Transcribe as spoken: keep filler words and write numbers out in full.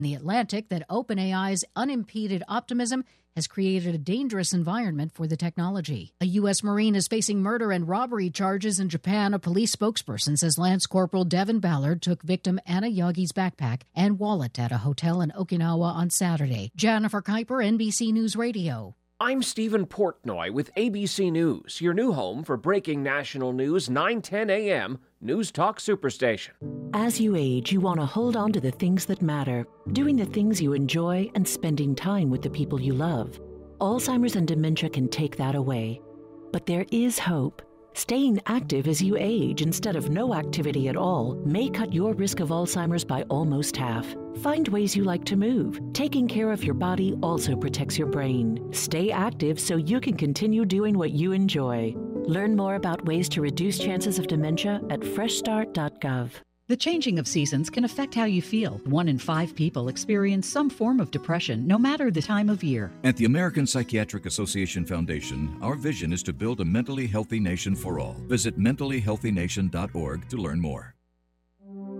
The Atlantic that OpenAI's unimpeded optimism has created a dangerous environment for the technology. A U S Marine is facing murder and robbery charges in Japan. A police spokesperson says Lance Corporal Devin Ballard took victim Anna Yagi's backpack and wallet at a hotel in Okinawa on Saturday. Jennifer Kuiper, N B C News Radio. I'm Stephen Portnoy with A B C News, your new home for breaking national news, nine ten a.m., News Talk Superstation. As you age, you want to hold on to the things that matter, doing the things you enjoy and spending time with the people you love. Alzheimer's and dementia can take that away. But there is hope. Staying active as you age instead of no activity at all may cut your risk of Alzheimer's by almost half. Find ways you like to move. Taking care of your body also protects your brain. Stay active so you can continue doing what you enjoy. Learn more about ways to reduce chances of dementia at fresh start dot gov. The changing of seasons can affect how you feel. One in five people experience some form of depression, no matter the time of year. At the American Psychiatric Association Foundation, our vision is to build a mentally healthy nation for all. Visit mentally healthy nation dot org to learn more.